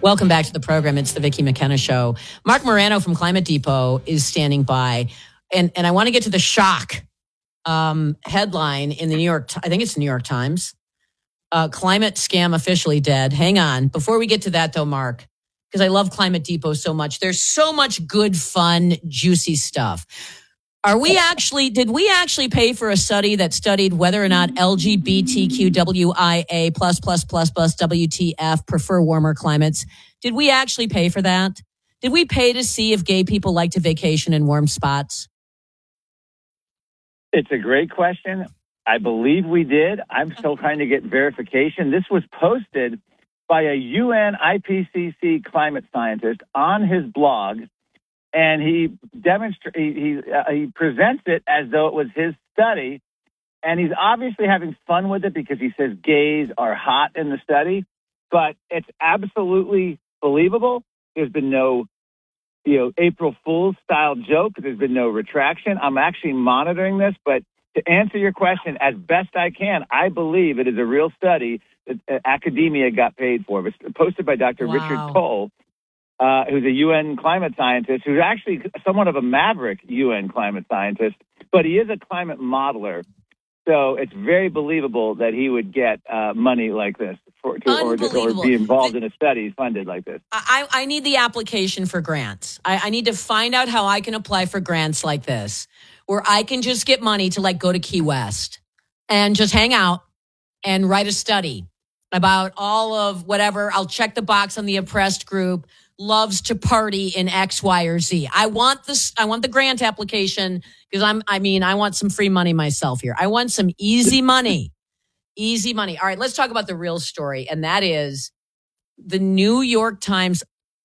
Welcome back to the program. It's the Vicki McKenna Show. Mark Morano from Climate Depot is standing by. And I want to get to the shock headline in the New York, I think it's the New York Times. Climate scam officially dead. Hang on. Before we get to that, though, Mark, because I love Climate Depot so much. There's so much good, fun, juicy stuff. Did we actually pay for a study that studied whether or not LGBTQWIA plus WTF prefer warmer climates? Did we actually pay for that? Did we pay to see if gay people like to vacation in warm spots? It's a great question. I believe we did. I'm still trying to get verification. This was posted by a UN IPCC climate scientist on his blog, and he presents it as though it was his study, and he's obviously having fun with it because he says gays are hot in the study, but it's absolutely believable. There's been no April Fool's style joke. There's been no retraction. I'm actually monitoring this, but to answer your question as best I can, I believe it is a real study that academia got paid for. It was posted by Dr. Richard Cole, who's a UN climate scientist, who's actually somewhat of a maverick UN climate scientist, but he is a climate modeler. So it's very believable that he would get money like this or be involved in a study funded like this. I need the application for grants. I need to find out how I can apply for grants like this, where I can just get money to go to Key West and just hang out and write a study about all of whatever. I'll check the box on the oppressed group, loves to party in X, Y, or Z. I want this. I want the grant application because I want some free money myself here. I want some easy money. Easy money. All right, let's talk about the real story. And that is the New York Times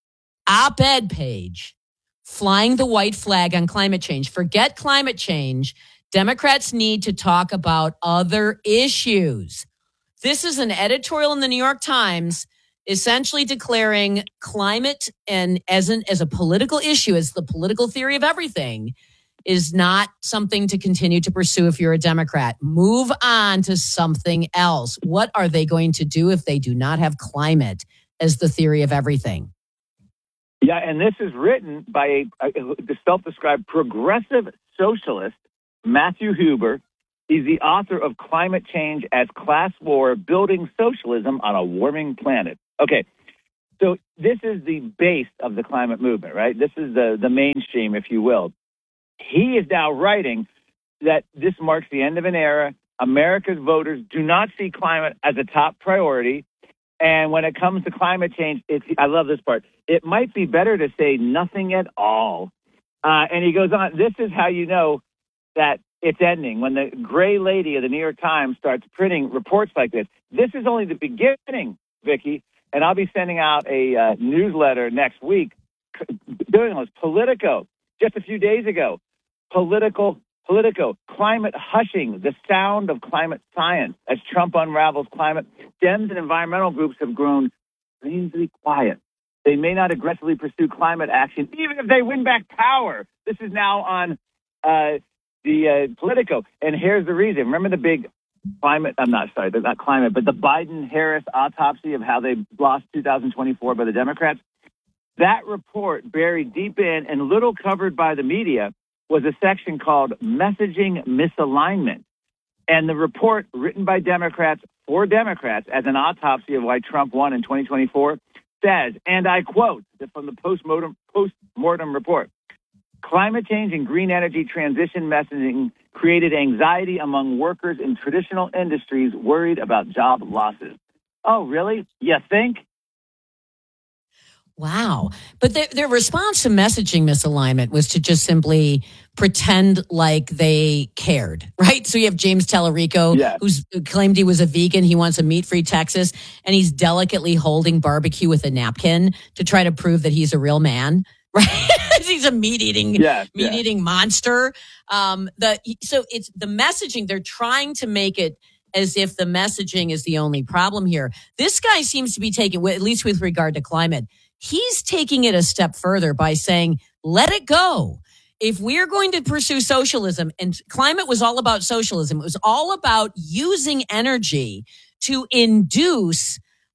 op-ed page flying the white flag on climate change. Forget climate change. Democrats need to talk about other issues. This is an editorial in the New York Times essentially declaring climate and as a political issue, as the political theory of everything, is not something to continue to pursue if you're a Democrat. Move on to something else. What are they going to do if they do not have climate as the theory of everything? Yeah, and this is written by the self-described progressive socialist, Matthew Huber. He's the author of Climate Change as Class War, Building Socialism on a Warming Planet. Okay, so this is the base of the climate movement, right? This is the mainstream, if you will. He is now writing that this marks the end of an era. America's voters do not see climate as a top priority. And when it comes to climate change, I love this part. It might be better to say nothing at all. And he goes on, this is how you know that it's ending. When the gray lady of the New York Times starts printing reports like this, this is only the beginning, Vicki. And I'll be sending out a newsletter next week doing this. Politico, just a few days ago, Politico, climate hushing, the sound of climate science. As Trump unravels climate, Dems and environmental groups have grown strangely quiet. They may not aggressively pursue climate action, even if they win back power. This is now on the Politico. And here's the reason. Remember the big climate, they're not climate, but the Biden-Harris autopsy of how they lost 2024 by the Democrats? That report, buried deep in and little covered by the media, was a section called Messaging Misalignment. And the report, written by Democrats for Democrats as an autopsy of why Trump won in 2024, says, and I quote from the post-mortem report, climate change and green energy transition messaging created anxiety among workers in traditional industries worried about job losses. Oh, really? You think? Wow. But their response to messaging misalignment was to just simply pretend like they cared, right? So you have James Tallarico, who claimed he was a vegan. He wants a meat-free Texas, and he's delicately holding barbecue with a napkin to try to prove that he's a real man, right? He's a meat-eating monster. So it's the messaging. They're trying to make it as if the messaging is the only problem here. This guy seems to be taking, at least with regard to climate, he's taking it a step further by saying, let it go. If we're going to pursue socialism, and climate was all about socialism, it was all about using energy to induce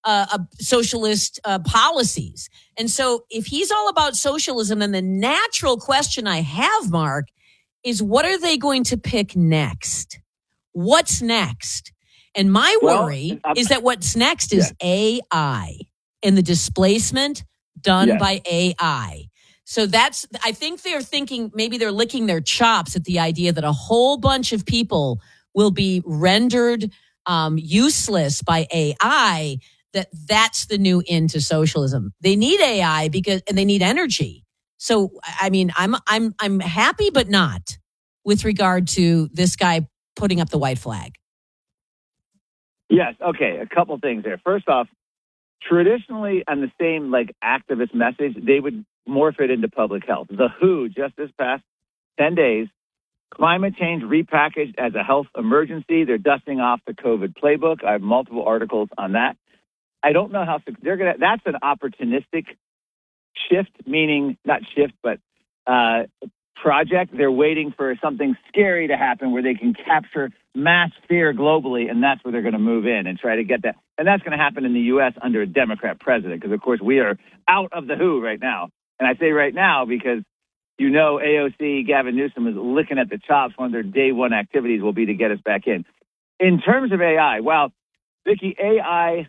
socialist policies. And so if he's all about socialism, then the natural question I have, Mark, is what are they going to pick next? What's next? And my worry is that what's next is AI and the displacement done by AI. So I think they're thinking, maybe they're licking their chops at the idea that a whole bunch of people will be rendered useless by AI, that's the new into socialism. They need AI and they need energy. So, I mean, I'm happy, but not with regard to this guy putting up the white flag. Yes. Okay. A couple things there. First off, traditionally on the same activist message, they would morph it into public health. The WHO, just this past 10 days, climate change repackaged as a health emergency. They're dusting off the COVID playbook. I have multiple articles on that. I don't know how they're going to, that's an opportunistic shift, meaning not shift, but project. They're waiting for something scary to happen where they can capture mass fear globally, and that's where they're going to move in and try to get that. And that's going to happen in the U.S. under a Democrat president, because, of course, we are out of the WHO right now. And I say right now because, AOC, Gavin Newsom, is licking at the chops. One of their day one activities will be to get us back in. In terms of AI, well, Vicki, AI,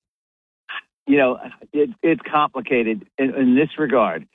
it's complicated in this regard.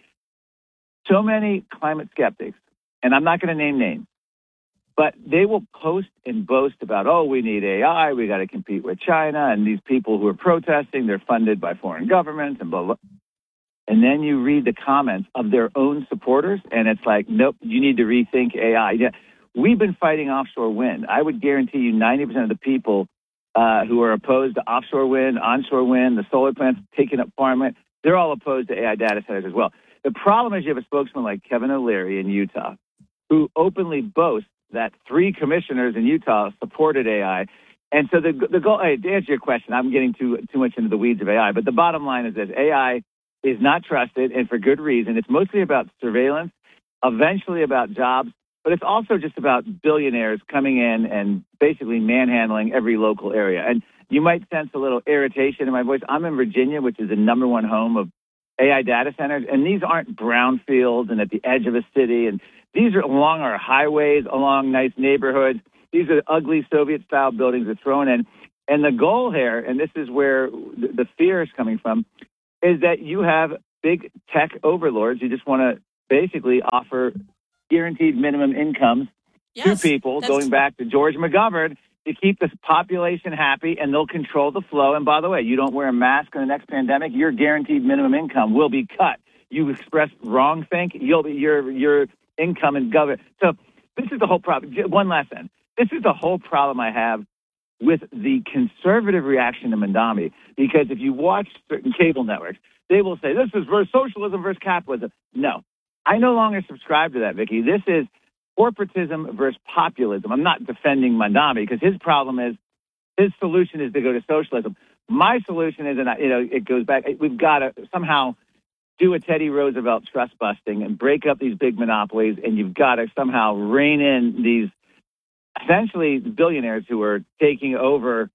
So many climate skeptics, and I'm not going to name names, but they will post and boast about, we need AI, we got to compete with China, and these people who are protesting, they're funded by foreign governments, and blah, blah. And then you read the comments of their own supporters, and it's like, nope, you need to rethink AI. Yeah, we've been fighting offshore wind. I would guarantee you 90% of the people who are opposed to offshore wind, onshore wind, the solar plants taking up farmland, they're all opposed to AI data centers as well. The problem is you have a spokesman like Kevin O'Leary in Utah who openly boasts that 3 commissioners in Utah supported AI. And so the goal, to answer your question, I'm getting too much into the weeds of AI, but the bottom line is this: AI is not trusted, and for good reason. It's mostly about surveillance, eventually about jobs, but it's also just about billionaires coming in and basically manhandling every local area. And you might sense a little irritation in my voice. I'm in Virginia, which is the #1 home of AI data centers, and these aren't brownfields and at the edge of a city, and these are along our highways, along nice neighborhoods. These are ugly Soviet-style buildings that's thrown in. And the goal here, and this is where the fear is coming from, is that you have big tech overlords who just want to basically offer guaranteed minimum incomes to people, going back to George McGovern, to keep the population happy, and they'll control the flow. And by the way, you don't wear a mask in the next pandemic, your guaranteed minimum income will be cut. You express wrong think, your income and government. So this is the whole problem. One last thing. This is the whole problem I have with the conservative reaction to Mamdani, because if you watch certain cable networks, they will say, this is socialism versus capitalism. No, I no longer subscribe to that, Vicki. This is corporatism versus populism. I'm not defending Mamdani because his problem is, his solution is to go to socialism. My solution is, and it goes back, we've got to somehow do a Teddy Roosevelt trust busting and break up these big monopolies, and you've got to somehow rein in these essentially billionaires who are taking over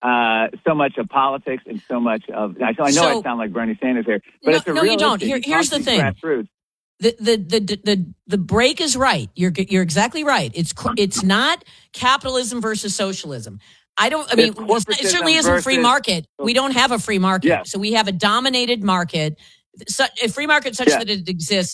so much of politics and so much of. I know I sound like Bernie Sanders here, but it's a real you don't. issue. Here's the thing. Grassroots. The break is right. You're exactly right. It's not capitalism versus socialism. It certainly isn't free market. We don't have a free market. Yeah. So we have a dominated market. A free market such that it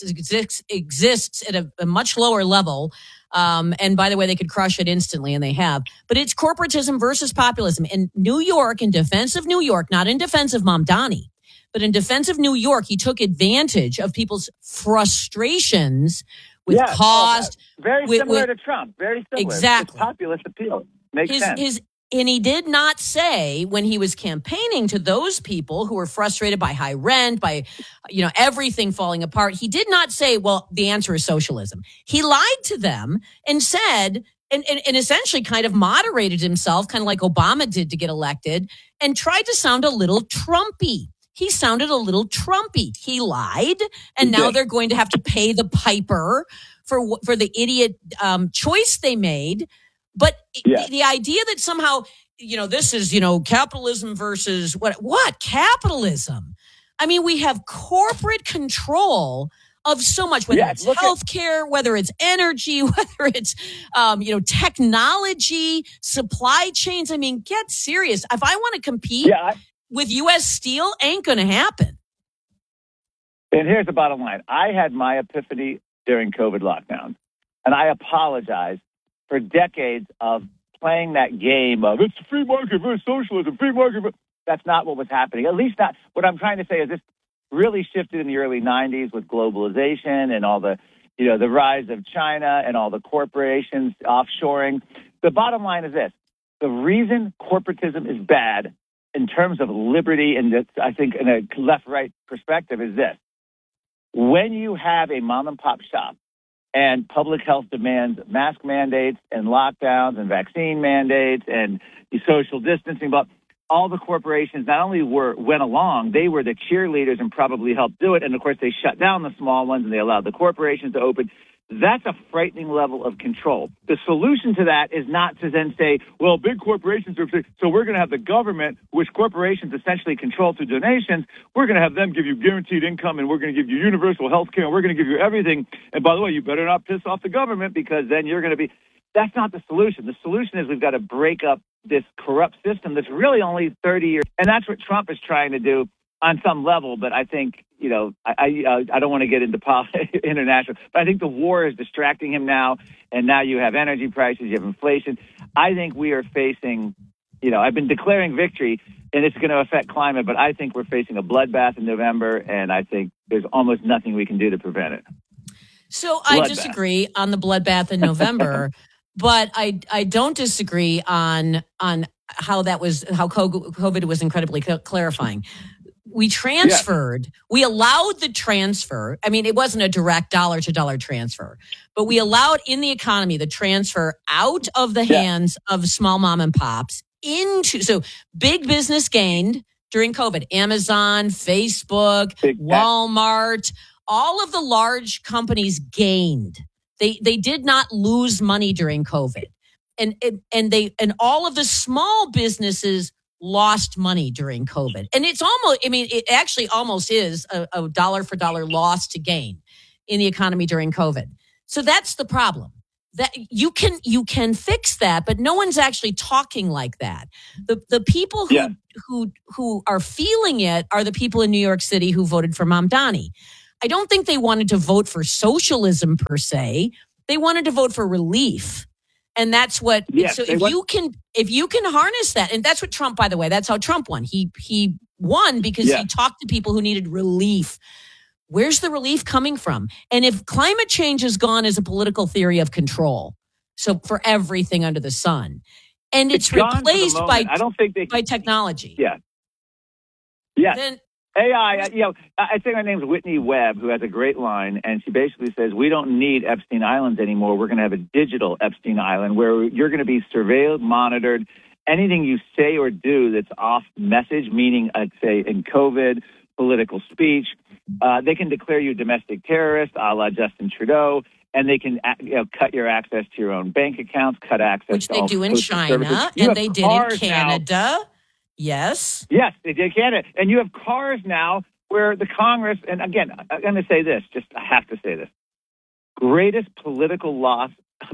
exists at a much lower level. And by the way, they could crush it instantly, and they have. But it's corporatism versus populism. In New York, in defense of New York, not in defense of Mamdani, but in defense of New York, he took advantage of people's frustrations with cost. Very similar to Trump. Very similar. Exactly. It's populist appeal. Makes sense. And he did not say, when he was campaigning to those people who were frustrated by high rent, by everything falling apart, he did not say, well, the answer is socialism. He lied to them and said, and essentially kind of moderated himself, kind of like Obama did to get elected, and tried to sound a little Trumpy. He sounded a little Trumpy. He lied, and now they're going to have to pay the piper for the idiot choice they made. But the idea that somehow this is, capitalism versus what capitalism? I mean, we have corporate control of so much, whether it's healthcare, whether it's energy, whether it's, technology, supply chains. I mean, get serious. If I want to compete with U.S. Steel, ain't going to happen. And here's the bottom line. I had my epiphany during COVID lockdown, and I apologize for decades of playing that game of it's free market versus socialism, free market. That's not what was happening. At least not. What I'm trying to say is this really shifted in the early 90s with globalization and all the, the rise of China and all the corporations offshoring. The bottom line is this. The reason corporatism is bad in terms of liberty and this, I think in a left-right perspective is this. When you have a mom-and-pop shop and public health demands mask mandates and lockdowns and vaccine mandates and social distancing, but all the corporations not only went along, they were the cheerleaders and probably helped do it. And, of course, they shut down the small ones and they allowed the corporations to open. That's a frightening level of control. The solution to that is not to then say, well, big corporations are, so we're going to have the government, which corporations essentially control through donations. We're going to have them give you guaranteed income, and we're going to give you universal health care, and we're going to give you everything. And by the way, you better not piss off the government because then you're going to be. That's not the solution. The solution is we've got to break up this corrupt system that's really only 30 years. And that's what Trump is trying to do on some level. But I think, I don't want to get into international, but I think the war is distracting him now. And now you have energy prices, you have inflation. I think we are facing, I've been declaring victory and it's going to affect climate, but I think we're facing a bloodbath in November. And I think there's almost nothing we can do to prevent it. So I disagree on the bloodbath in November. But I don't disagree on how COVID was incredibly clarifying. We transferred, we allowed the transfer. I mean, it wasn't a direct dollar-to-dollar transfer, but we allowed in the economy the transfer out of the hands of small mom and pops so big business gained during COVID. Amazon, Facebook, Walmart, all of the large companies gained. They did not lose money during COVID, and all of the small businesses lost money during COVID. And it actually almost is a dollar for dollar loss to gain in the economy during COVID. So that's the problem. That you can fix that, but no one's actually talking like that. The people who are feeling it are the people in New York City who voted for Mamdani. I don't think they wanted to vote for socialism per se. They wanted to vote for relief. And that's what, if you can harness that, and that's what Trump, by the way, that's how Trump won. He won because he talked to people who needed relief. Where's the relief coming from? And if climate change is gone as a political theory of control, so for everything under the sun, and it's replaced by technology. Then AI, I think her name's Whitney Webb, who has a great line, and she basically says, we don't need Epstein Islands anymore. We're going to have a digital Epstein Island where you're going to be surveilled, monitored. Anything you say or do that's off message, meaning, I'd say, in COVID, political speech, they can declare you a domestic terrorist, a la Justin Trudeau, and they can cut your access to your own bank accounts, cut access which to they all do in China, and they did in Canada. Now. Yes, they did Canada. And you have cars now where the Congress, and again, I'm going to say this, I have to say this. Greatest political loss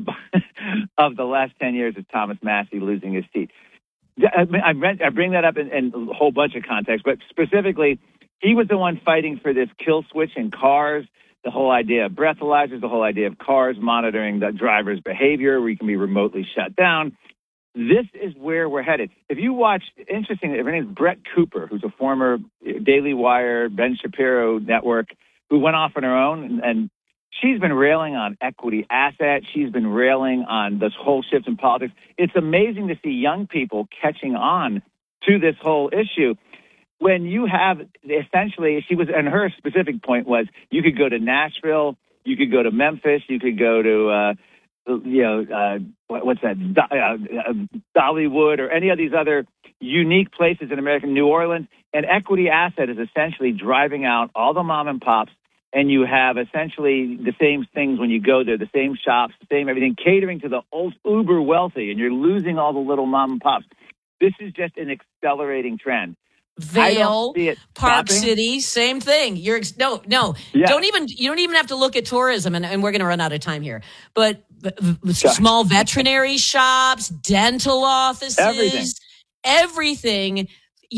of the last 10 years is Thomas Massie losing his seat. I bring that up in a whole bunch of contexts, but specifically, he was the one fighting for this kill switch in cars, the whole idea of breathalyzers, the whole idea of cars monitoring the driver's behavior where you can be remotely shut down. This is where we're headed. If you watch, interesting, her name's Brett Cooper, who's a former Daily Wire, Ben Shapiro network, who went off on her own, and she's been railing on equity assets. She's been railing on this whole shift in politics. It's amazing to see young people catching on to this whole issue. When you have, essentially, and her specific point was, you could go to Nashville, you could go to Memphis, you could go to, what's that, Dollywood or any of these other unique places in America, New Orleans, and equity asset is essentially driving out all the mom and pops, and you have essentially the same things when you go there, the same shops, the same everything, catering to the old uber wealthy, and you're losing all the little mom and pops. This is just an accelerating trend. Vail, Park stopping. City, same thing. No. Yeah. You don't even have to look at tourism, and we're going to run out of time here. But small veterinary shops, dental offices, everything.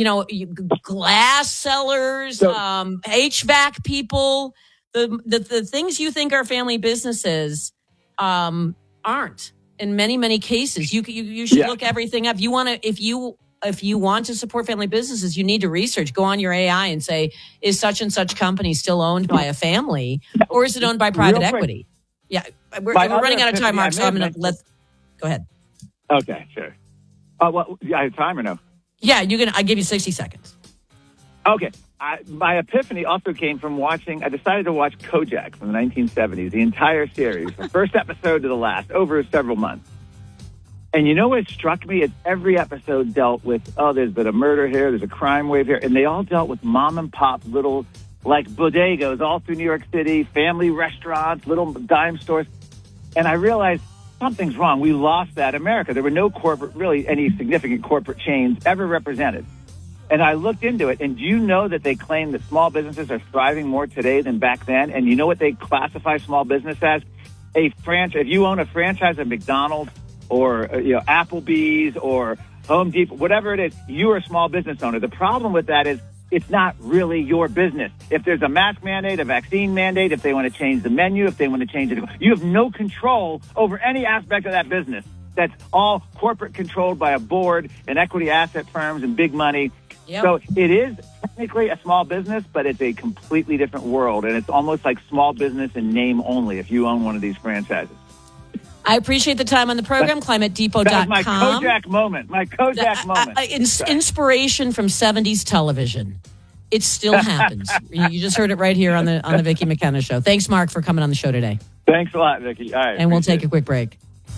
Glass sellers, HVAC people. The things you think are family businesses aren't. In many cases, you should look everything up. If you want to support family businesses, you need to research. Go on your AI and say, is such and such company still owned by a family, or is it owned by private equity? Yeah, we're running out of time, Mark. So I'm going to go ahead. Okay, sure. I have time or no? Yeah, I give you 60 seconds. Okay. My epiphany also came from I decided to watch Kojak from the 1970s, the entire series, from first episode to the last, over several months. And you know what struck me is every episode dealt with, there's been a murder here, there's a crime wave here, and they all dealt with mom and pop little, like bodegas all through New York City, family restaurants, little dime stores. And I realized something's wrong. We lost that America. There were no any significant corporate chains ever represented. And I looked into it, and do you know that they claim that small businesses are thriving more today than back then? And you know what they classify small business as? A franchise. If you own a franchise at McDonald's or Applebee's or Home Depot, whatever it is, you're a small business owner. The problem with that is it's not really your business. If there's a mask mandate, a vaccine mandate, if they want to change the menu, if they want to change it, you have no control over any aspect of that business. That's all corporate controlled by a board and equity asset firms and big money. Yep. So it is technically a small business, but it's a completely different world. And it's almost like small business in name only if you own one of these franchises. I appreciate the time on the program, climatedepot.com. That's my Kojak moment. Inspiration from 70s television. It still happens. You just heard it right here on the Vicki McKenna Show. Thanks, Mark, for coming on the show today. Thanks a lot, Vicki. All right, and we'll take a quick break.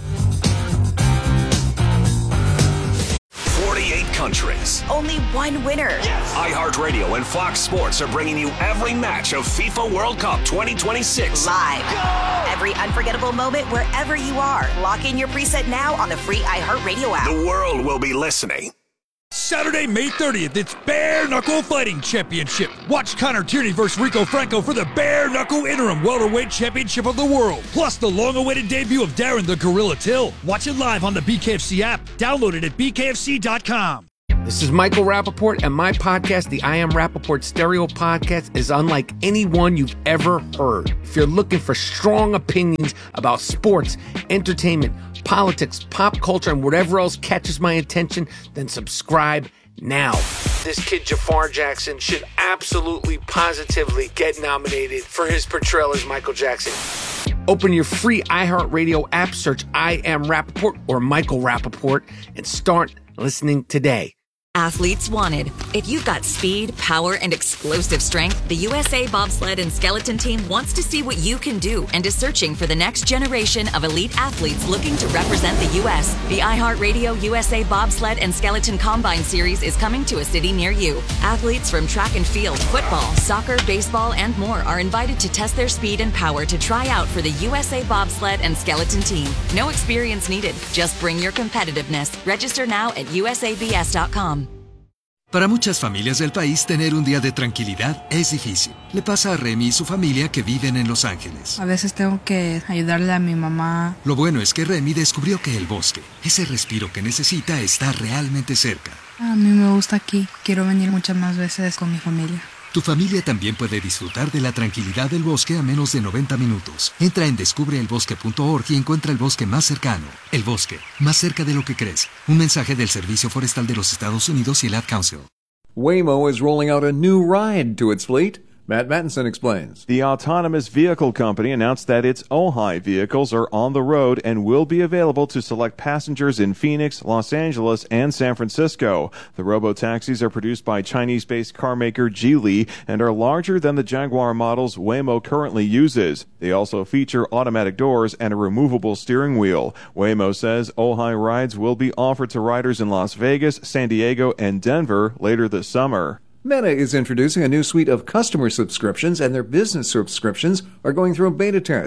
48 countries. Only one winner. Yes. iHeartRadio and Fox Sports are bringing you every match of FIFA World Cup 2026. Live. Go! Every unforgettable moment wherever you are. Lock in your preset now on the free iHeartRadio app. The world will be listening. Saturday, May 30th, it's Bare Knuckle Fighting Championship. Watch Connor Tierney versus Rico Franco for the Bare Knuckle Interim Welterweight Championship of the World. Plus the long-awaited debut of Darren the Gorilla Till. Watch it live on the BKFC app. Download it at bkfc.com. This is Michael Rappaport, and my podcast, the I Am Rappaport Stereo Podcast, is unlike any one you've ever heard. If you're looking for strong opinions about sports, entertainment, politics, pop culture, and whatever else catches my attention, then subscribe now. This kid Jafar Jackson should absolutely, positively get nominated for his portrayal as Michael Jackson. Open your free iHeartRadio app, search I Am Rappaport or Michael Rappaport, and start listening today. Athletes wanted. If you've got speed, power, and explosive strength, the USA Bobsled and Skeleton Team wants to see what you can do and is searching for the next generation of elite athletes looking to represent the U.S. The iHeartRadio USA Bobsled and Skeleton Combine Series is coming to a city near you. Athletes from track and field, football, soccer, baseball, and more are invited to test their speed and power to try out for the USA Bobsled and Skeleton Team. No experience needed. Just bring your competitiveness. Register now at usabs.com. Para muchas familias del país, tener un día de tranquilidad es difícil. Le pasa a Remy y su familia que viven en Los Ángeles. A veces tengo que ayudarle a mi mamá. Lo bueno es que Remy descubrió que el bosque, ese respiro que necesita, está realmente cerca. A mí me gusta aquí. Quiero venir muchas más veces con mi familia. Tu familia también puede disfrutar de la tranquilidad del bosque a menos de 90 minutos. Entra en descubreelbosque.org y encuentra el bosque más cercano. El bosque, más cerca de lo que crees. Un mensaje del Servicio Forestal de los Estados Unidos y el Ad Council. Waymo is rolling out a new ride to its fleet. Matt Mattinson explains. The autonomous vehicle company announced that its Ojai vehicles are on the road and will be available to select passengers in Phoenix, Los Angeles, and San Francisco. The robo-taxis are produced by Chinese-based carmaker Geely and are larger than the Jaguar models Waymo currently uses. They also feature automatic doors and a removable steering wheel. Waymo says Ojai rides will be offered to riders in Las Vegas, San Diego, and Denver later this summer. Meta is introducing a new suite of customer subscriptions, and their business subscriptions are going through a beta test.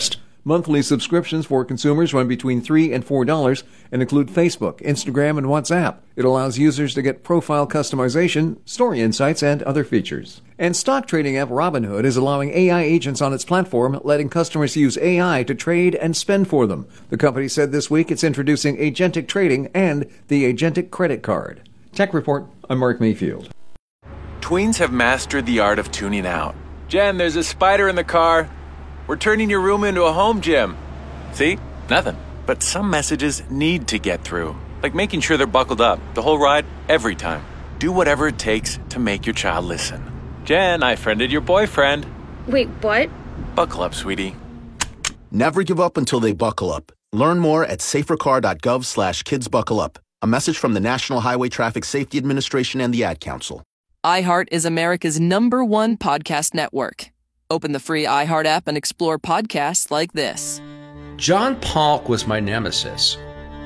Monthly subscriptions for consumers run between $3 and $4 and include Facebook, Instagram, and WhatsApp. It allows users to get profile customization, story insights, and other features. And stock trading app Robinhood is allowing AI agents on its platform, letting customers use AI to trade and spend for them. The company said this week it's introducing agentic trading and the agentic credit card. Tech Report, I'm Mark Mayfield. Tweens have mastered the art of tuning out. Jen, there's a spider in the car. We're turning your room into a home gym. See? Nothing. But some messages need to get through. Like making sure they're buckled up the whole ride, every time. Do whatever it takes to make your child listen. Jen, I friended your boyfriend. Wait, what? Buckle up, sweetie. Never give up until they buckle up. Learn more at safercar.gov/kidsbuckleup. A message from the National Highway Traffic Safety Administration and the Ad Council. iHeart is America's #1 podcast network. Open the free iHeart app and explore podcasts like this. John Polk was my nemesis.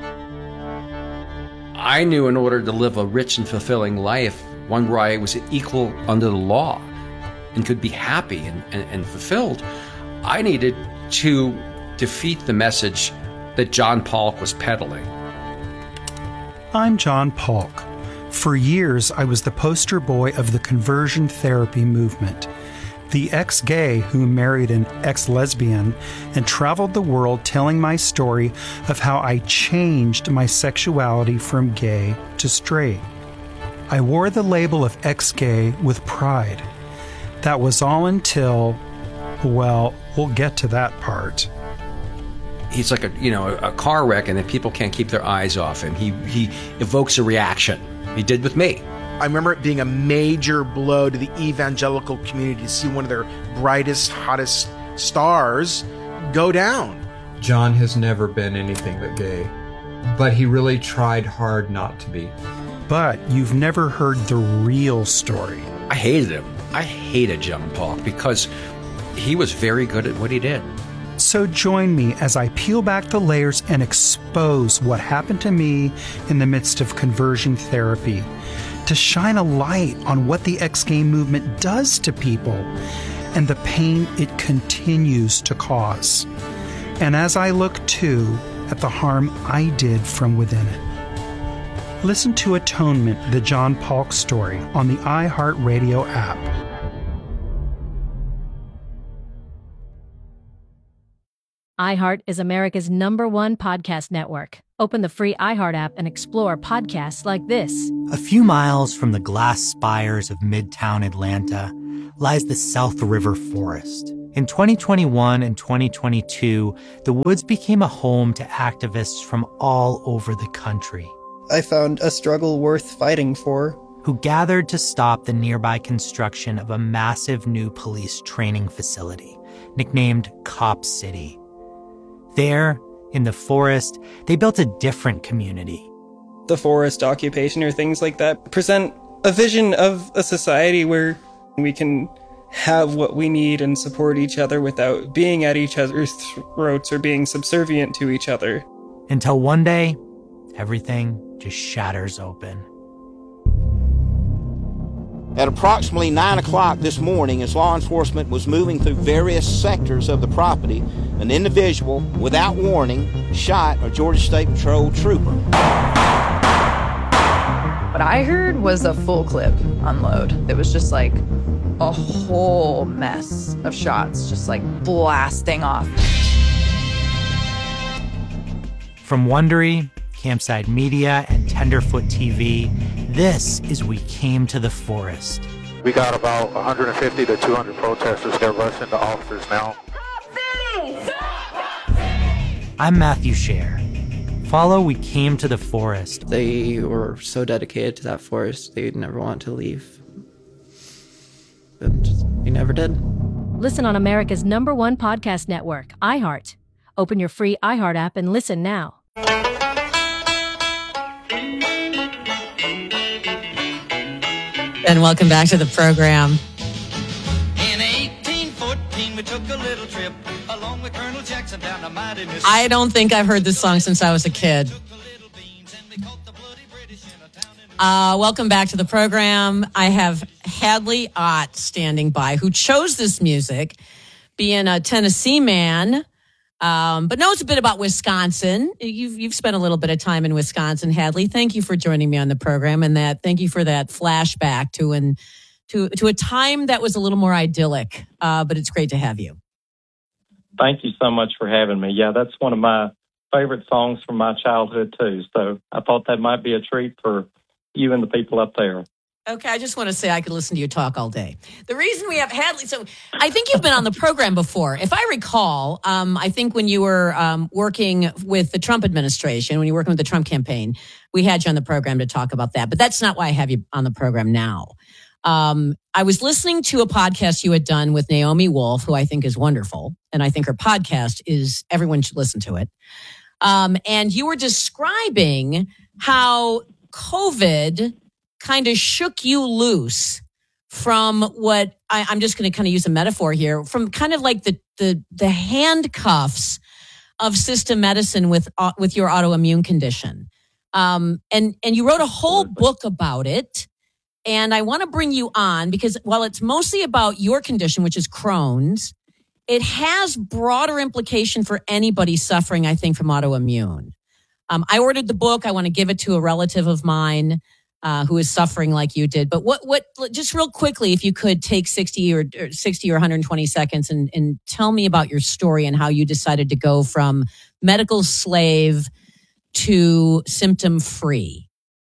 I knew in order to live a rich and fulfilling life, one where I was equal under the law and could be happy and fulfilled, I needed to defeat the message that John Polk was peddling. I'm John Polk. For years, I was the poster boy of the conversion therapy movement. The ex-gay who married an ex-lesbian and traveled the world telling my story of how I changed my sexuality from gay to straight. I wore the label of ex-gay with pride. That was all until, well, we'll get to that part. He's like a car wreck, and then people can't keep their eyes off him. He evokes a reaction. He did with me. I remember it being a major blow to the evangelical community to see one of their brightest, hottest stars go down. John has never been anything but gay, but he really tried hard not to be. But you've never heard the real story. I hated him. I hated John Polk because he was very good at what he did. So join me as I peel back the layers and expose what happened to me in the midst of conversion therapy, to shine a light on what the ex-gay movement does to people and the pain it continues to cause. And as I look, too, at the harm I did from within it. Listen to Atonement, the John Polk story, on the iHeartRadio app. iHeart is America's #1 podcast network. Open the free iHeart app and explore podcasts like this. A few miles from the glass spires of Midtown Atlanta lies the South River Forest. In 2021 and 2022, the woods became a home to activists from all over the country. I found a struggle worth fighting for. Who gathered to stop the nearby construction of a massive new police training facility, nicknamed Cop City. There, in the forest, they built a different community. The forest occupation or things like that present a vision of a society where we can have what we need and support each other without being at each other's throats or being subservient to each other. Until one day, everything just shatters open. At approximately 9 o'clock this morning, as law enforcement was moving through various sectors of the property, an individual, without warning, shot a Georgia State Patrol trooper. What I heard was a full clip unload. It was just like a whole mess of shots, just like blasting off. From Wondery, Campside Media, and Tenderfoot TV, this is We Came to the Forest. We got about 150 to 200 protesters that rush into officers now. I'm Matthew Scher. Follow We Came to the Forest. They were so dedicated to that forest, they'd never want to leave. But we never did. Listen on America's #1 podcast network, iHeart. Open your free iHeart app and listen now. And welcome back to the program. In 1814, we took a little trip along with Colonel Jackson down the mighty Mississippi. I don't think I've heard this song since I was a kid. Welcome back to the program. I have Hadley Ott standing by, who chose this music, being a Tennessee man. but knows a bit about Wisconsin. You've spent a little bit of time in Wisconsin, Hadley. Thank you for joining me on the program, and thank you for that flashback to a time that was a little more idyllic. But it's great to have you. Thank you so much for having me. Yeah, that's one of my favorite songs from my childhood too. So I thought that might be a treat for you and the people up there. Okay, I just want to say I could listen to you talk all day. The reason we have Hadley, so I think you've been on the program before. If I recall, I think when you were working with the Trump administration, when you were working with the Trump campaign, we had you on the program to talk about that. But that's not why I have you on the program now. I was listening to a podcast you had done with Naomi Wolf, who I think is wonderful. And I think her podcast everyone should listen to it. And you were describing how COVID kind of shook you loose from what I'm just going to kind of use a metaphor here, from kind of like the handcuffs of system medicine with your autoimmune condition. And you wrote a whole book about it. And I want to bring you on because while it's mostly about your condition, which is Crohn's, it has broader implication for anybody suffering, I think, from autoimmune. I ordered the book. I want to give it to a relative of mine who is suffering like you did. But what? Just real quickly, if you could take 60 or 120 seconds and tell me about your story and how you decided to go from medical slave to symptom free.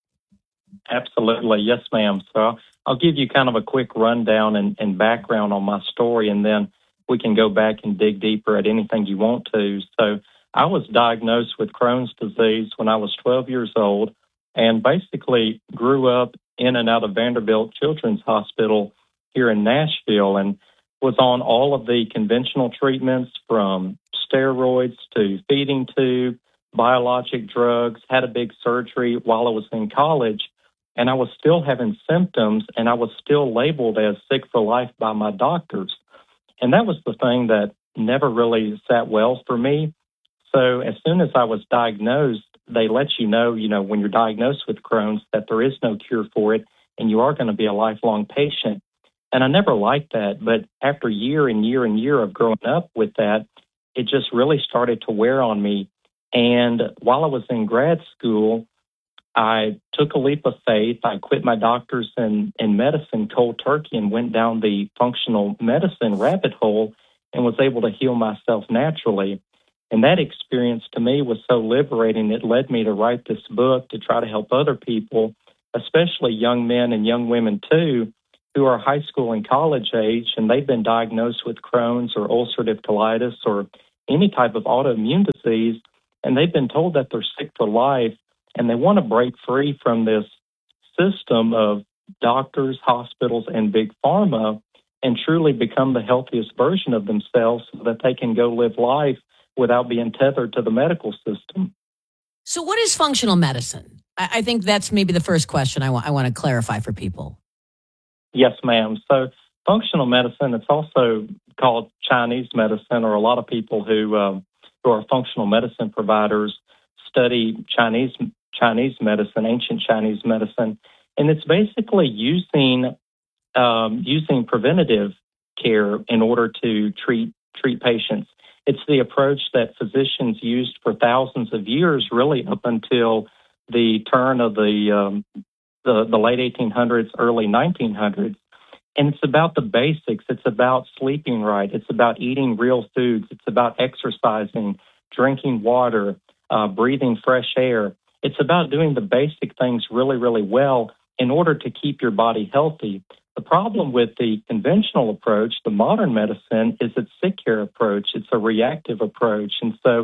Absolutely. Yes, ma'am. So I'll give you kind of a quick rundown and background on my story, and then we can go back and dig deeper at anything you want to. So I was diagnosed with Crohn's disease when I was 12 years old and basically grew up in and out of Vanderbilt Children's Hospital here in Nashville and was on all of the conventional treatments from steroids to feeding tube, biologic drugs, had a big surgery while I was in college. And I was still having symptoms, and I was still labeled as sick for life by my doctors. And that was the thing that never really sat well for me. So as soon as I was diagnosed, they let you know, when you're diagnosed with Crohn's, that there is no cure for it, and you are going to be a lifelong patient. And I never liked that. But after year and year and year of growing up with that, it just really started to wear on me. And while I was in grad school, I took a leap of faith. I quit my doctors in medicine cold turkey and went down the functional medicine rabbit hole and was able to heal myself naturally. And that experience to me was so liberating. It led me to write this book to try to help other people, especially young men and young women too, who are high school and college age, and they've been diagnosed with Crohn's or ulcerative colitis or any type of autoimmune disease, and they've been told that they're sick for life. And they want to break free from this system of doctors, hospitals, and big pharma and truly become the healthiest version of themselves so that they can go live life without being tethered to the medical system. So what is functional medicine? I think that's maybe the first question I want to clarify for people. Yes, ma'am. So functional medicine, it's also called Chinese medicine, or a lot of people who are functional medicine providers study Chinese medicine, ancient Chinese medicine, and it's basically using preventative care in order to treat patients. It's the approach that physicians used for thousands of years, really up until the turn of the late 1800s, early 1900s. And it's about the basics. It's about sleeping right. It's about eating real foods. It's about exercising, drinking water, breathing fresh air. It's about doing the basic things really, really well in order to keep your body healthy. The problem with the conventional approach, the modern medicine, is its sick care approach. It's a reactive approach. And so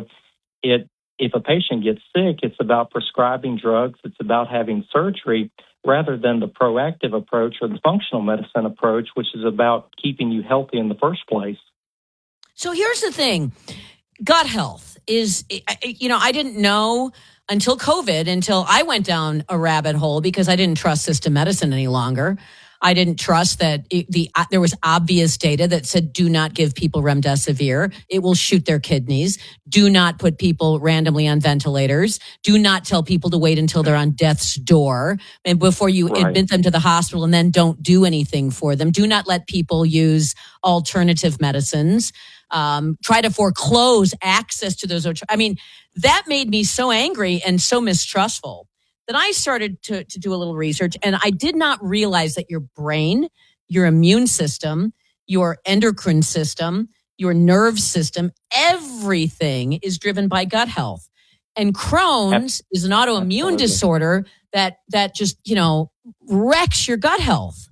if a patient gets sick, it's about prescribing drugs. It's about having surgery rather than the proactive approach or the functional medicine approach, which is about keeping you healthy in the first place. So here's the thing. Gut health is, I didn't know until COVID, until I went down a rabbit hole because I didn't trust system medicine any longer. I didn't trust that there was obvious data that said, do not give people remdesivir. It will shoot their kidneys. Do not put people randomly on ventilators. Do not tell people to wait until they're on death's door and before you admit them to the hospital, and then don't do anything for them. Do not let people use alternative medicines. Try to foreclose access to those. I mean, that made me so angry and so mistrustful that I started to do a little research, and I did not realize that your brain, your immune system, your endocrine system, your nerve system, everything is driven by gut health. And Crohn's is an autoimmune disorder that just, wrecks your gut health.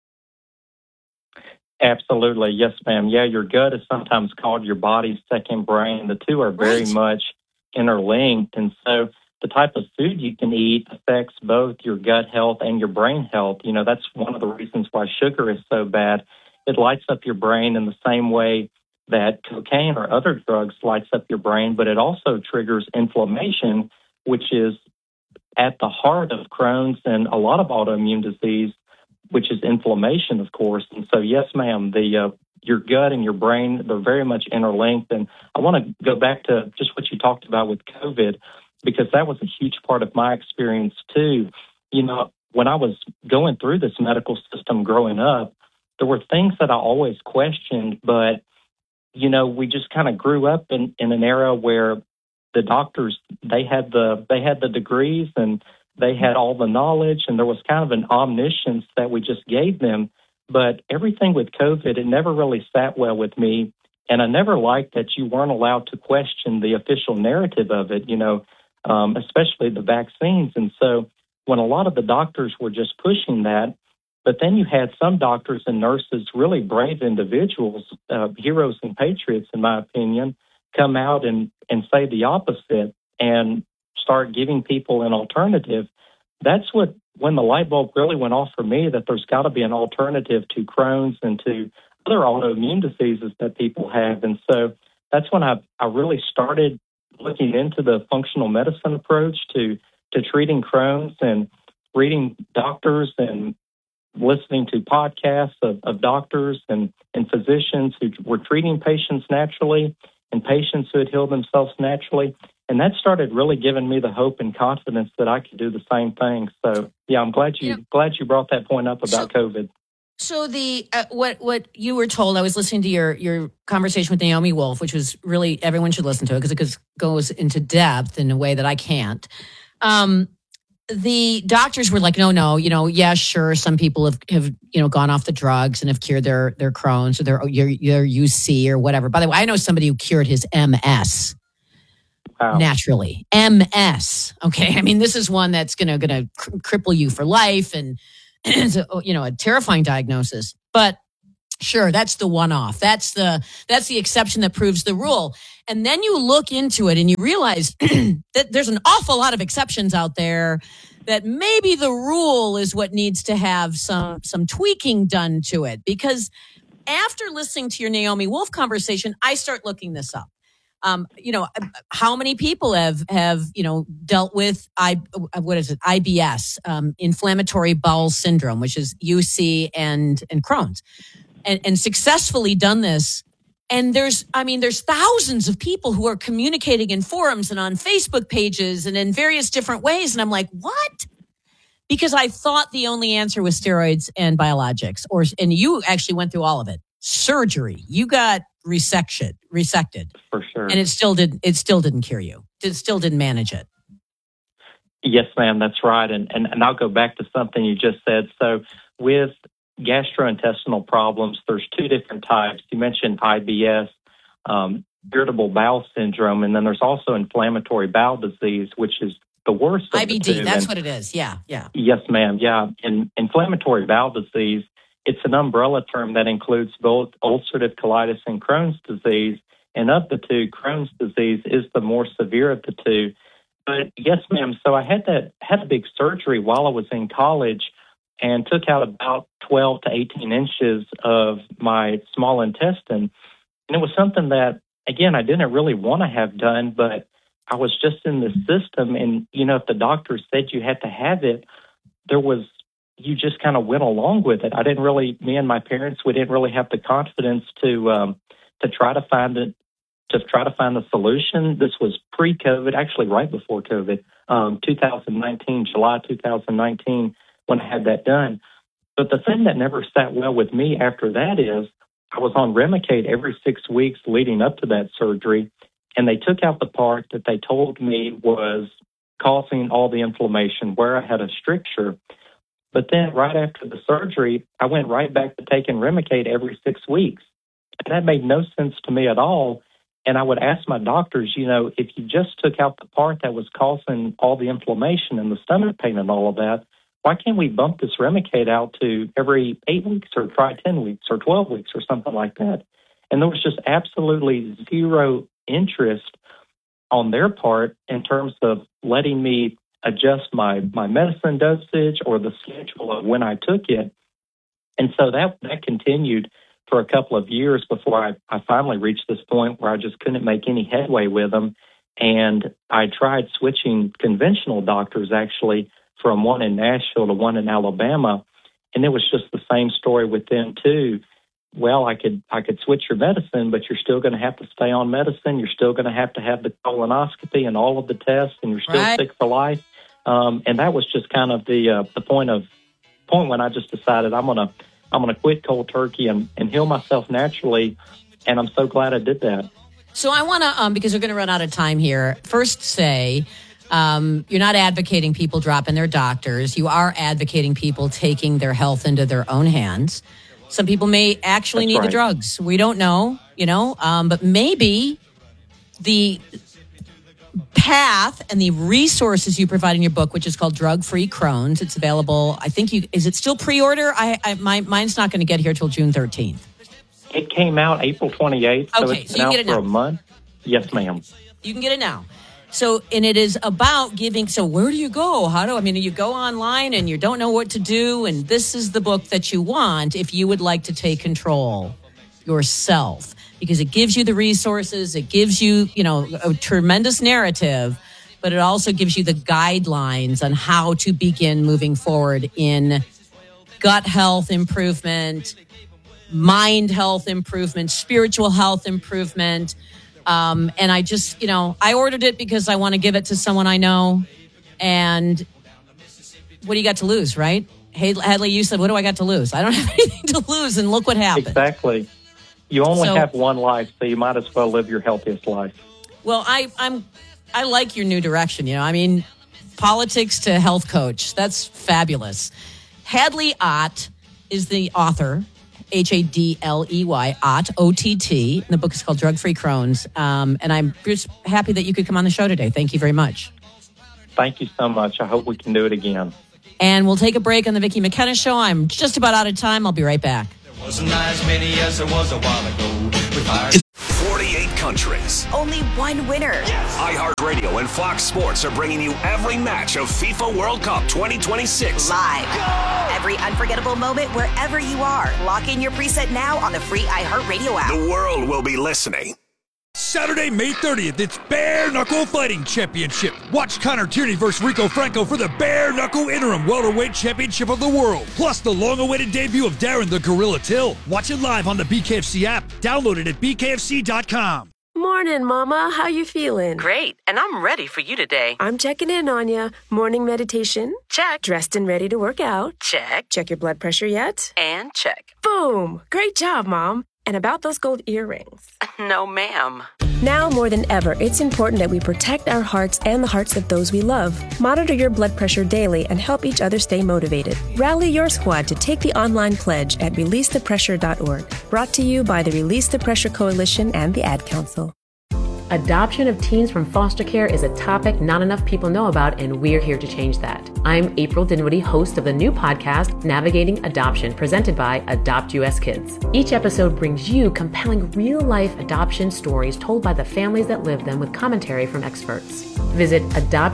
Absolutely. Yes, ma'am. Yeah, your gut is sometimes called your body's second brain. The two are very much interlinked. And so the type of food you can eat affects both your gut health and your brain health. That's one of the reasons why sugar is so bad. It lights up your brain in the same way that cocaine or other drugs lights up your brain, but it also triggers inflammation, which is at the heart of Crohn's and a lot of autoimmune disease, which is inflammation, of course. And so, yes, ma'am, your gut and your brain, they're very much interlinked. And I want to go back to just what you talked about with COVID, because that was a huge part of my experience too. When I was going through this medical system growing up, there were things that I always questioned, but, we just kind of grew up in an era where the doctors, they had the degrees and they had all the knowledge, and there was kind of an omniscience that we just gave them. But everything with COVID, it never really sat well with me. And I never liked that you weren't allowed to question the official narrative of it, especially the vaccines. And so when a lot of the doctors were just pushing that, but then you had some doctors and nurses, really brave individuals, heroes and patriots, in my opinion, come out and say the opposite and start giving people an alternative. That's when the light bulb really went off for me, that there's got to be an alternative to Crohn's and to other autoimmune diseases that people have. And so that's when I really started looking into the functional medicine approach to treating Crohn's, and reading doctors and listening to podcasts of doctors and physicians who were treating patients naturally and patients who had healed themselves naturally. And that started really giving me the hope and confidence that I could do the same thing. So, yeah, I'm glad you brought that point up about COVID. So the what you were told, I was listening to your conversation with Naomi Wolf, which was really, everyone should listen to it because it goes into depth in a way that I can't. The doctors were like, no, yeah, sure, some people have gone off the drugs and have cured their Crohn's or their UC or whatever. By the way, I know somebody who cured his MS. Wow. Naturally. MS. Okay. I mean, this is one that's going to cripple you for life, and it's a terrifying diagnosis. But sure, that's the one-off. That's the exception that proves the rule. And then you look into it and you realize that there's an awful lot of exceptions out there, that maybe the rule is what needs to have some tweaking done to it. Because after listening to your Naomi Wolf conversation, I start looking this up. How many people have dealt with IBS, inflammatory bowel syndrome, which is UC and Crohn's, and successfully done this. And there's thousands of people who are communicating in forums and on Facebook pages and in various different ways. And I'm like, what? Because I thought the only answer was steroids and biologics, and you actually went through all of it. Surgery. You got resected. For sure. And it still didn't cure you. It still didn't manage it. Yes, ma'am, that's right. And I'll go back to something you just said. So with gastrointestinal problems, there's two different types. You mentioned IBS, irritable bowel syndrome, and then there's also inflammatory bowel disease, which is the worst of IBD, the two. That's what it is. Yeah. Yes, ma'am. Yeah. And inflammatory bowel disease, it's an umbrella term that includes both ulcerative colitis and Crohn's disease. And of the two, Crohn's disease is the more severe of the two. But yes, ma'am. So I had a big surgery while I was in college, and took out about 12 to 18 inches of my small intestine. And it was something that, again, I didn't really want to have done, but I was just in the system. And, if the doctor said you had to have it, there was, you just kind of went along with it. Me and my parents, we didn't really have the confidence to try to find it, to try to find a solution. This was pre-COVID, actually right before COVID, 2019, July 2019, when I had that done. But the thing that never sat well with me after that is I was on Remicade every 6 weeks leading up to that surgery, and they took out the part that they told me was causing all the inflammation where I had a stricture. But then right after the surgery, I went right back to taking Remicade every 6 weeks. And that made no sense to me at all. And I would ask my doctors, if you just took out the part that was causing all the inflammation and the stomach pain and all of that, why can't we bump this Remicade out to every 8 weeks or try 10 weeks or 12 weeks or something like that? And there was just absolutely zero interest on their part in terms of letting me adjust my medicine dosage or the schedule of when I took it. And so that continued for a couple of years before I finally reached this point where I just couldn't make any headway with them. And I tried switching conventional doctors, actually, from one in Nashville to one in Alabama. And it was just the same story with them, too. Well, I could switch your medicine, but you're still going to have to stay on medicine. You're still going to have the colonoscopy and all of the tests, and you're still sick for life. And that was just kind of the point when I just decided I'm gonna quit cold turkey and heal myself naturally. And I'm so glad I did that. So I want to, because we're going to run out of time here, first say you're not advocating people dropping their doctors. You are advocating people taking their health into their own hands. Some people may actually need the drugs. We don't know, but maybe the path and the resources you provide in your book, which is called Drug-Free Crohn's, it's available. I think is it still pre-order? Mine's not going to get here till June 13th. It came out April 28th, so okay, it's been out for a month. Yes, ma'am. You can get it now. So, and it is about giving. So where do you go? You go online and you don't know what to do. And this is the book that you want if you would like to take control yourself, because it gives you the resources. It gives you, a tremendous narrative, but it also gives you the guidelines on how to begin moving forward in gut health improvement, mind health improvement, spiritual health improvement. And I just, I ordered it because I want to give it to someone I know. And what do you got to lose, right? Hey, Hadley, you said, what do I got to lose? I don't have anything to lose, and look what happened. Exactly. You only have one life, so you might as well live your healthiest life. Well, I like your new direction. Politics to health coach. That's fabulous. Hadley Ott is the author. Hadley, Ott, O-T-T. And the book is called Drug-Free Crohn's. And I'm just happy that you could come on the show today. Thank you very much. Thank you so much. I hope we can do it again. And we'll take a break on the Vicki McKenna Show. I'm just about out of time. I'll be right back. There wasn't as many as there was a while ago. 48 countries. Only one winner. Yes. iHeartRadio and Fox Sports are bringing you every match of FIFA World Cup 2026. Live. Go! Every unforgettable moment wherever you are. Lock in your preset now on the free iHeartRadio app. The world will be listening. Saturday, May 30th, it's Bare Knuckle Fighting Championship. Watch Connor Tierney versus Rico Franco for the Bare Knuckle Interim Welterweight Championship of the World. Plus the long-awaited debut of Darren the Gorilla Till. Watch it live on the BKFC app. Download it at bkfc.com. Morning, Mama. How you feeling? Great, and I'm ready for you today. I'm checking in on you. Morning meditation? Check. Dressed and ready to work out? Check. Check your blood pressure yet? And check. Boom! Great job, Mom. And about those gold earrings? No, ma'am. Now more than ever, it's important that we protect our hearts and the hearts of those we love. Monitor your blood pressure daily and help each other stay motivated. Rally your squad to take the online pledge at releasethepressure.org. Brought to you by the Release the Pressure Coalition and the Ad Council. Adoption of teens from foster care is a topic not enough people know about, and we're here to change that. I'm April Dinwiddie, host of the new podcast, Navigating Adoption, presented by Adopt US Kids. Each episode brings you compelling real-life adoption stories told by the families that live them with commentary from experts. Visit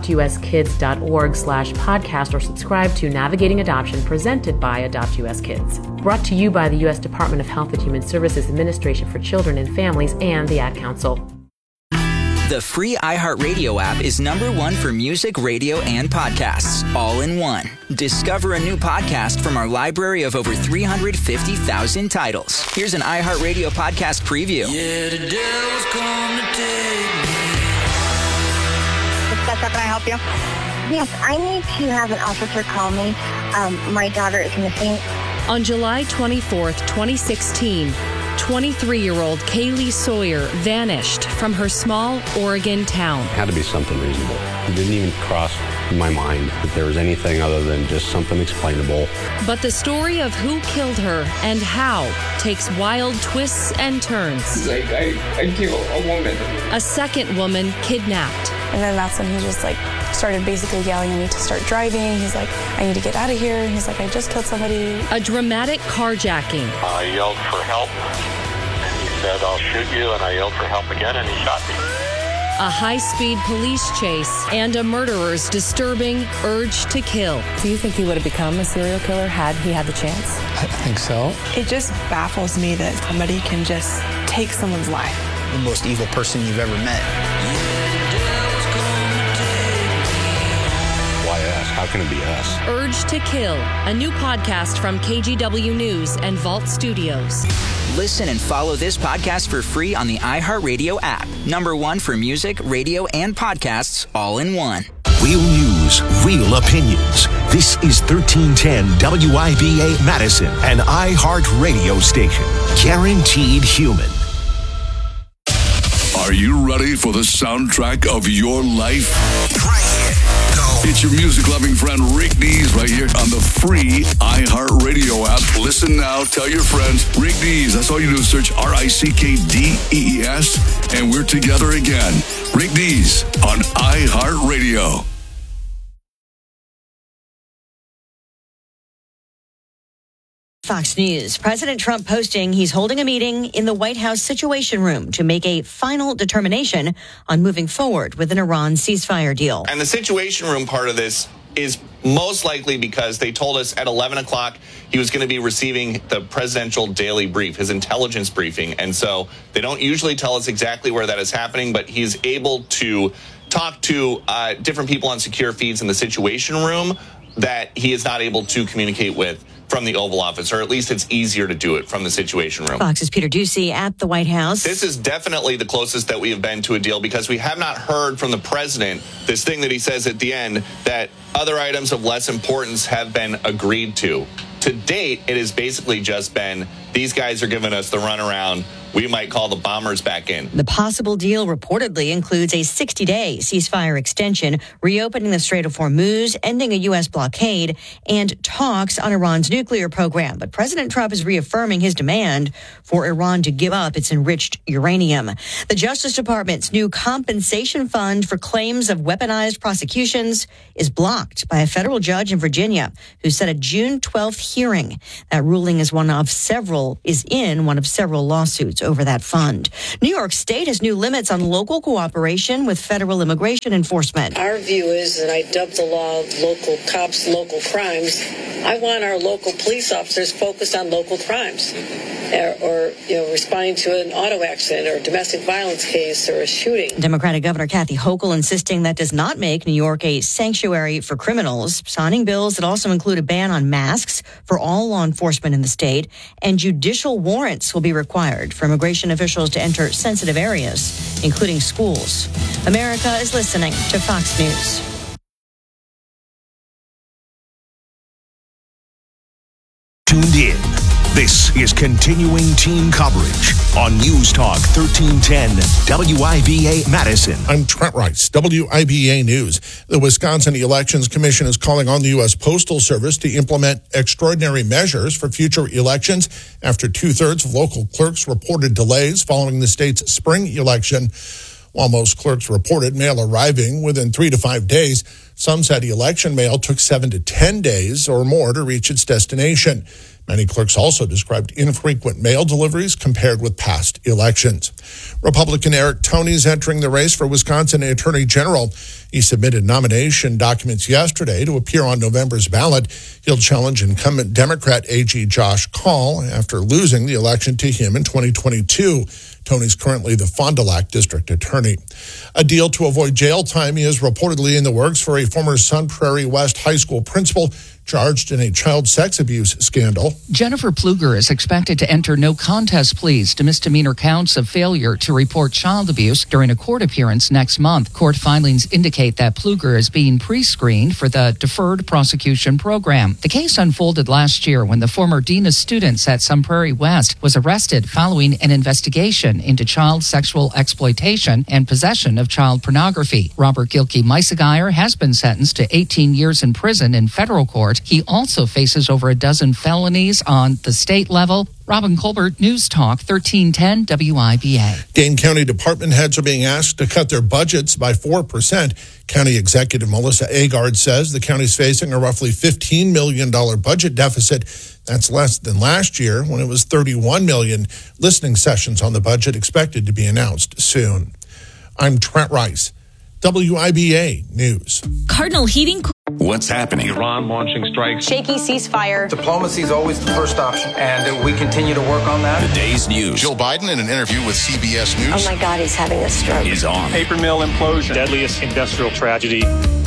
adoptuskids.org/podcast or subscribe to Navigating Adoption, presented by Adopt US Kids. Brought to you by the U.S. Department of Health and Human Services Administration for Children and Families and the Ad Council. The free iHeartRadio app is #1 for music, radio, and podcasts, all in one. Discover a new podcast from our library of over 350,000 titles. Here's an iHeartRadio podcast preview. Yeah, the devil's come to take me. Can I help you? Yes, I need to have an officer call me. My daughter is missing. On July 24th, 2016, 23-year-old Kaylee Sawyer vanished from her small Oregon town. It had to be something reasonable. It didn't even cross my mind that there was anything other than just something explainable. But the story of who killed her and how takes wild twists and turns. Like, I killed a woman. A second woman kidnapped. And then that's when he just started basically yelling at me to start driving. He's like, I need to get out of here. And he's like, I just killed somebody. A dramatic carjacking. I yelled for help, and he said, I'll shoot you, and I yelled for help again, and he shot me. A high-speed police chase and a murderer's disturbing urge to kill. Do you think he would have become a serial killer had he had the chance? I think so. It just baffles me that somebody can just take someone's life. The most evil person you've ever met. Why us? How can it be us? Urge to Kill, a new podcast from KGW News and Vault Studios. Listen and follow this podcast for free on the iHeartRadio app. #1 for music, radio, and podcasts, all in one. Real news, real opinions. This is 1310 WIBA Madison, an iHeartRadio station. Guaranteed human. Are you ready for the soundtrack of your life? It's your music-loving friend Rick Dees right here on the free iHeartRadio app. Listen now, tell your friends. Rick Dees, that's all you do is search RICKDEES, and we're together again. Rick Dees on iHeartRadio. Fox News. President Trump posting he's holding a meeting in the White House Situation Room to make a final determination on moving forward with an Iran ceasefire deal. And the Situation Room part of this is most likely because they told us at 11 o'clock he was going to be receiving the presidential daily brief, his intelligence briefing. And so they don't usually tell us exactly where that is happening, but he's able to talk to different people on secure feeds in the Situation Room that he is not able to communicate with from the Oval Office, or at least it's easier to do it from the Situation Room. Fox's Peter Doocy at the White House. This is definitely the closest that we have been to a deal because we have not heard from the president this thing that he says at the end that other items of less importance have been agreed to. To date, it has basically just been, these guys are giving us the runaround. We might call the bombers back in. The possible deal reportedly includes a 60-day ceasefire extension, reopening the Strait of Hormuz, ending a U.S. blockade, and talks on Iran's nuclear program. But President Trump is reaffirming his demand for Iran to give up its enriched uranium. The Justice Department's new compensation fund for claims of weaponized prosecutions is blocked by a federal judge in Virginia who set a June 12th hearing. That ruling is in one of several lawsuits over that fund. New York State has new limits on local cooperation with federal immigration enforcement. Our view is, and I dubbed the law local cops, local crimes, I want our local police officers focused on local crimes or responding to an auto accident or a domestic violence case or a shooting. Democratic Governor Kathy Hochul insisting that does not make New York a sanctuary for criminals, signing bills that also include a ban on masks for all law enforcement in the state, and judicial warrants will be required for immigration officials to enter sensitive areas, including schools. America is listening to Fox News. Tuned in. This is continuing team coverage on News Talk 1310 WIBA Madison. I'm Trent Rice, WIBA News. The Wisconsin Elections Commission is calling on the U.S. Postal Service to implement extraordinary measures for future elections after 2/3 of local clerks reported delays following the state's spring election. While most clerks reported mail arriving within 3 to 5 days, some said election mail took 7 to 10 days or more to reach its destination. Many clerks also described infrequent mail deliveries compared with past elections. Republican Eric Toney is entering the race for Wisconsin Attorney General. He submitted nomination documents yesterday to appear on November's ballot. He'll challenge incumbent Democrat AG Josh Kaul after losing the election to him in 2022. Toney's currently the Fond du Lac District Attorney. A deal to avoid jail time is reportedly in the works for a former Sun Prairie West High School principal charged in a child sex abuse scandal. Jennifer Pfluger is expected to enter no contest pleas to misdemeanor counts of failure to report child abuse during a court appearance next month. Court filings indicate that Pfluger is being pre-screened for the Deferred Prosecution Program. The case unfolded last year when the former dean of students at Sun Prairie West was arrested following an investigation into child sexual exploitation and possession of child pornography. Robert Gilkey Meisegeier has been sentenced to 18 years in prison in federal court. He also faces over a dozen felonies on the state level. Robin Colbert, News Talk 1310 WIBA. Dane County department heads are being asked to cut their budgets by 4%. County Executive Melissa Agard says the county's facing a roughly $15 million budget deficit. That's less than last year when it was $31 million. Listening sessions on the budget expected to be announced soon. I'm Trent Rice, WIBA News. Cardinal Heating. What's happening? Iran launching strikes. Shaky ceasefire. Diplomacy is always the first option, and we continue to work on that. The day's news. Joe Biden, in an interview with CBS News. Oh my God, he's having a stroke. Is on. Paper mill implosion. Deadliest industrial tragedy.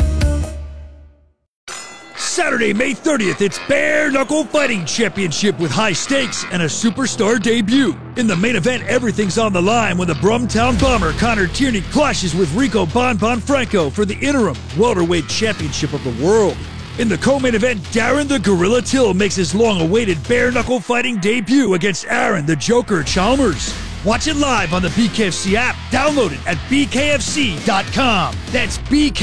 Saturday, May 30th, it's Bare Knuckle Fighting Championship with high stakes and a superstar debut. In the main event, everything's on the line when the Brumtown Bomber Connor Tierney clashes with Rico Bon Franco for the interim welterweight championship of the world. In the co-main event, Darren the Gorilla Till makes his long-awaited Bare Knuckle Fighting debut against Aaron the Joker Chalmers. Watch it live on the BKFC app. Download it at bkfc.com. That's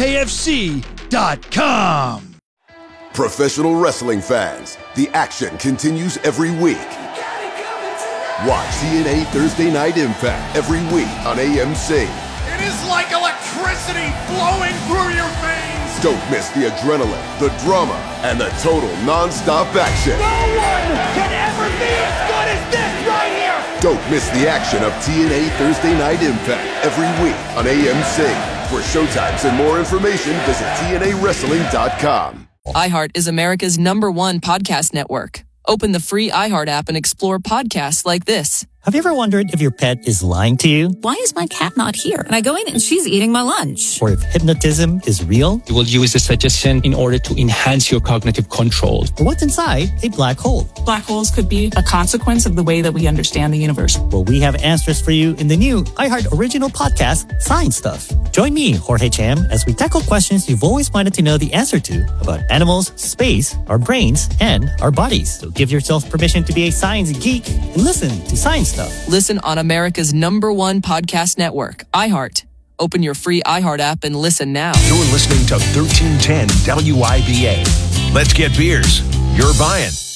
bkfc.com. Professional wrestling fans, the action continues every week. Watch TNA Thursday Night Impact every week on AMC. It is like electricity flowing through your veins. Don't miss the adrenaline, the drama, and the total non-stop action. No one can ever be as good as this right here. Don't miss the action of TNA Thursday Night Impact every week on AMC. For showtimes and more information, visit TNAWrestling.com. iHeart is America's #1 podcast network. Open the free iHeart app and explore podcasts like this. Have you ever wondered if your pet is lying to you? Why is my cat not here? And I go in and she's eating my lunch. Or if hypnotism is real? You will use the suggestion in order to enhance your cognitive control. Or what's inside a black hole? Black holes could be a consequence of the way that we understand the universe. Well, we have answers for you in the new iHeart original podcast, Science Stuff. Join me, Jorge Cham, as we tackle questions you've always wanted to know the answer to about animals, space, our brains, and our bodies. So give yourself permission to be a science geek and listen to Science Stuff. Listen on America's #1 podcast network, iHeart. Open your free iHeart app and listen now. You're listening to 1310 WIBA. Let's get beers. You're buying.